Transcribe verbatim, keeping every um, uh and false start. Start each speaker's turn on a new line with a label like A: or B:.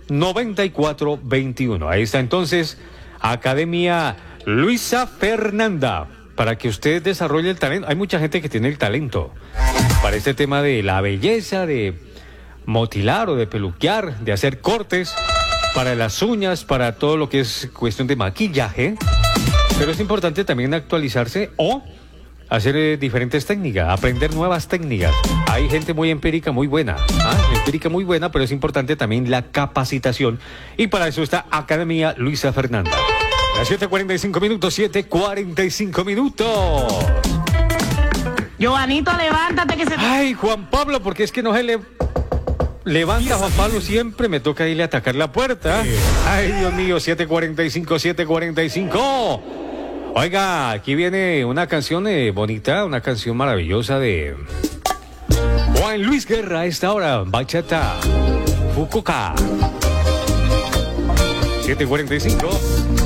A: noventa y cuatro veintiuno. Ahí está entonces Academia Luisa Fernanda, para que usted desarrolle el talento. Hay mucha gente que tiene el talento para este tema de la belleza, de motilar o de peluquear, de hacer cortes, para las uñas, para todo lo que es cuestión de maquillaje. Pero es importante también actualizarse o hacer eh, diferentes técnicas, aprender nuevas técnicas. Hay gente muy empírica, muy buena, ¿ah? empírica muy buena, pero es importante también la capacitación. Y para eso está Academia Luisa Fernanda. Las siete cuarenta y cinco minutos, siete cuarenta y cinco minutos.
B: Giovanito, levántate que se...
A: Ay, Juan Pablo, porque es que no se le... Levanta Juan Pablo, siempre me toca irle a atacar la puerta. Ay, Dios mío, siete cuarenta y cinco, siete cuarenta y cinco. Oiga, aquí viene una canción eh, bonita, una canción maravillosa de Juan Luis Guerra a esta hora, Bachata Fukuoka. siete cuarenta y cinco.